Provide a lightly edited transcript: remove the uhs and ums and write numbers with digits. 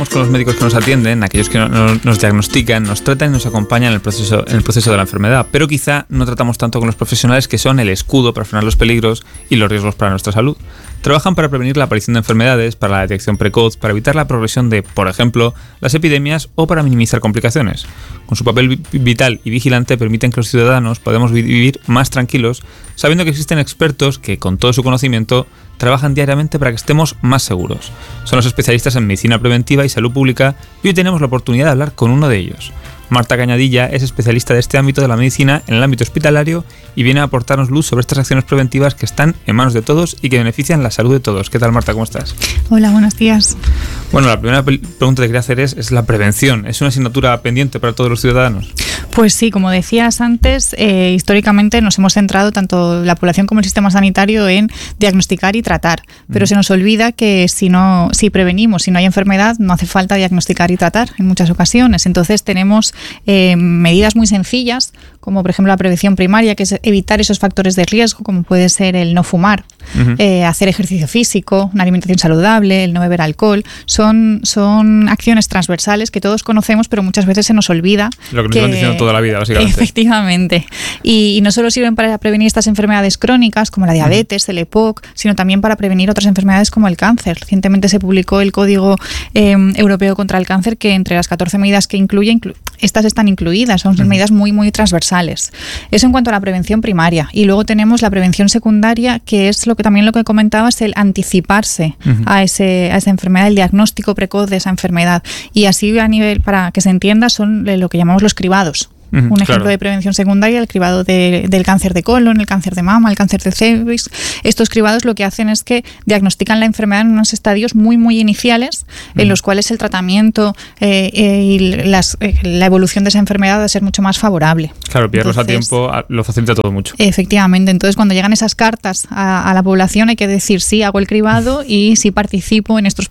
Con los médicos que nos atienden, aquellos que nos diagnostican, nos tratan y nos acompañan en el proceso de la enfermedad, pero quizá no tratamos tanto con los profesionales que son el escudo para frenar los peligros y los riesgos para nuestra salud. Trabajan para prevenir la aparición de enfermedades, para la detección precoz, para evitar la progresión de, por ejemplo, las epidemias o para minimizar complicaciones. Con su papel vital y vigilante permiten que los ciudadanos podamos vivir más tranquilos, sabiendo que existen expertos que, con todo su conocimiento, trabajan diariamente para que estemos más seguros. Son los especialistas en medicina preventiva y salud pública y hoy tenemos la oportunidad de hablar con uno de ellos. Marta Cañadilla es especialista de este ámbito de la medicina en el ámbito hospitalario y viene a aportarnos luz sobre estas acciones preventivas que están en manos de todos y que benefician la salud de todos. ¿Qué tal, Marta? ¿Cómo estás? Hola, buenos días. Bueno, la primera pregunta que quería hacer es la prevención. ¿Es una asignatura pendiente para todos los ciudadanos? Pues sí, como decías antes, históricamente nos hemos centrado tanto la población como el sistema sanitario en diagnosticar y tratar, pero se nos olvida que si prevenimos, si no hay enfermedad, no hace falta diagnosticar y tratar en muchas ocasiones. Entonces tenemos medidas muy sencillas, como por ejemplo la prevención primaria, que es evitar esos factores de riesgo, como puede ser el no fumar, hacer ejercicio físico, una alimentación saludable, el no beber alcohol. Son acciones transversales que todos conocemos, pero muchas veces se nos olvida. Lo que nos llevan diciendo toda la vida, básicamente. Efectivamente. Y no solo sirven para prevenir estas enfermedades crónicas, como la diabetes, el EPOC, sino también para prevenir otras enfermedades como el cáncer. Recientemente se publicó el Código Europeo contra el Cáncer, que entre las 14 medidas que incluye, estas están incluidas, son medidas muy, muy transversales. Eso en cuanto a la prevención primaria. Y luego tenemos la prevención secundaria, que es lo que comentabas, el anticiparse a esa enfermedad, el diagnóstico precoz de esa enfermedad. Y así, a nivel, para que se entienda, son lo que llamamos los cribados. Un ejemplo de prevención secundaria, el cribado del cáncer de colon, el cáncer de mama, el cáncer de cervix. Estos cribados lo que hacen es que diagnostican la enfermedad en unos estadios muy, muy iniciales, en los cuales el tratamiento y la evolución de esa enfermedad va a ser mucho más favorable. Claro, pillarlos a tiempo lo facilita todo mucho. Efectivamente. Entonces, cuando llegan esas cartas a la población, hay que decir sí, hago el cribado y sí participo en estos